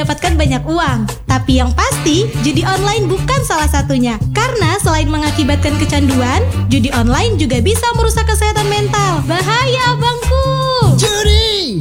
mendapatkan banyak uang. Tapi yang pasti, judi online bukan salah satunya. Karena selain mengakibatkan kecanduan, judi online juga bisa merusak kesehatan mental. Bahaya, abangku! Judi!